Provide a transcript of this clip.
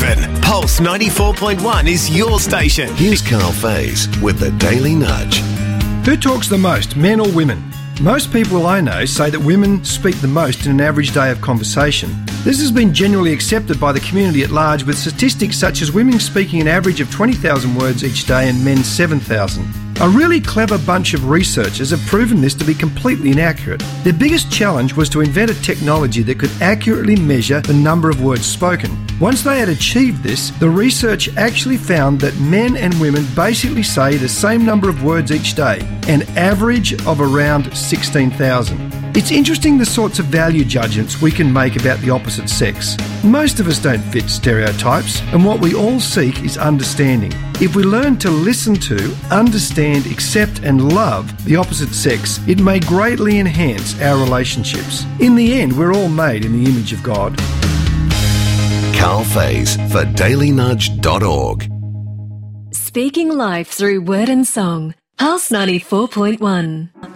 driven. Pulse 94.1 is your station. Here's Carl Faze with the Daily Nudge. Who talks the most, men or women? Most people I know say that women speak the most in an average day of conversation. This has been generally accepted by the community at large, with statistics such as women speaking an average of 20,000 words each day and men 7,000. A really clever bunch of researchers have proven this to be completely inaccurate. Their biggest challenge was to invent a technology that could accurately measure the number of words spoken. Once they had achieved this, the research actually found that men and women basically say the same number of words each day, an average of around 16,000. It's interesting the sorts of value judgments we can make about the opposite sex. Most of us don't fit stereotypes, and what we all seek is understanding. If we learn to listen to, understand, accept and love the opposite sex, it may greatly enhance our relationships. In the end, we're all made in the image of God. Carl Faze for dailynudge.org. Speaking life through word and song. Pulse 94.1.